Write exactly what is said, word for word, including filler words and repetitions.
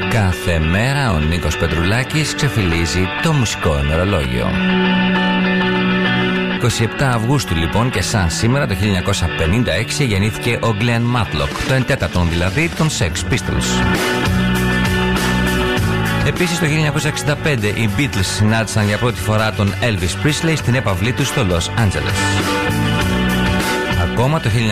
Κάθε μέρα ο Νίκος Πετρουλάκης ξεφυλίζει το μουσικό ημερολόγιο. είκοσι επτά Αυγούστου λοιπόν, και σαν σήμερα το χίλια εννιακόσια πενήντα έξι γεννήθηκε ο Glenn Matlock, το εντέταρτον δηλαδή των Sex Pistols. Επίσης το χίλια εννιακόσια εξήντα πέντε οι Beatles συνάντησαν για πρώτη φορά τον Elvis Presley στην έπαυλή του στο Los Angeles. Ακόμα το